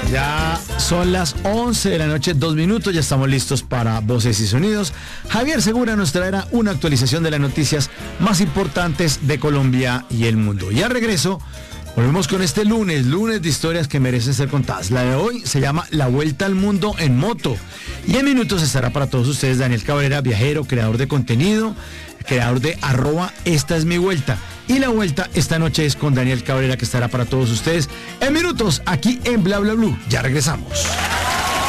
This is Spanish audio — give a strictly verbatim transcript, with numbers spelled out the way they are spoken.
Ya son las once de la noche, dos minutos, ya estamos listos para Voces y Sonidos. Javier Segura nos traerá una actualización de las noticias más importantes de Colombia y el mundo. Y al regreso, volvemos con este lunes, lunes de historias que merecen ser contadas. La de hoy se llama La Vuelta al Mundo en Moto. Y en minutos estará para todos ustedes Daniel Cabrera, viajero, creador de contenido, creador de arroba Esta es mi vuelta. Y la vuelta esta noche es con Daniel Cabrera, que estará para todos ustedes en minutos aquí en Bla Bla Blue. Ya regresamos.